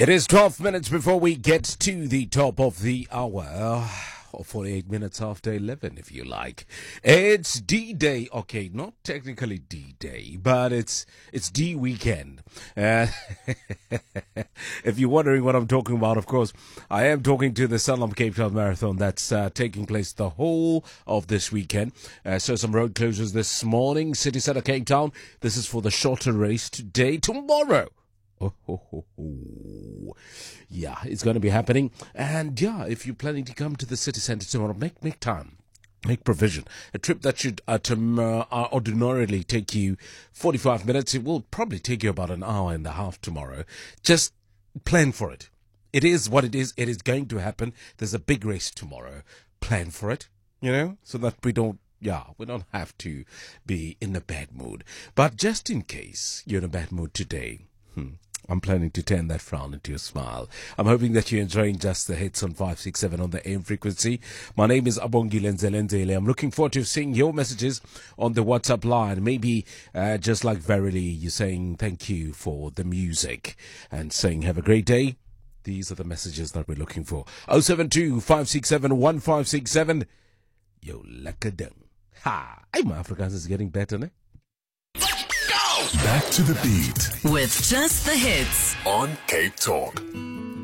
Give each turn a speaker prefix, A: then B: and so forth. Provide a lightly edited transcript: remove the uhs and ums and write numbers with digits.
A: It is 12 minutes before we get to the top of the hour. Or 48 minutes after 11, if you like. It's D-Day. Okay, not technically D-Day, but it's D weekend. If you're wondering what I'm talking about, of course, I am talking to the Sanlam Cape Town Marathon that's taking place the whole of this weekend. So some road closures this morning, City Centre Cape Town. This is for the shorter race today. Tomorrow. Yeah, it's going to be happening. And yeah, if you're planning to come to the city centre tomorrow, make time. Make provision. A trip that should ordinarily take you 45 minutes, it will probably take you about an hour and a half tomorrow. Just plan for it. It is what it is. It is going to happen. There's a big race tomorrow. Plan for it, so that we don't have to be in a bad mood. But just in case you're in a bad mood today, I'm planning to turn that frown into a smile. I'm hoping that you're enjoying Just the Hits on 567 on the AM frequency. My name is Abongile Nzelenzele. I'm looking forward to seeing your messages on the WhatsApp line. Maybe just like Verily, you're saying thank you for the music and saying have a great day. These are the messages that we're looking for. 072-567-1567. Yo, lakadang. Ha! My Afrikaans is getting better, ne?
B: Back to the beat
C: with Just the Hits
B: on Cape Talk.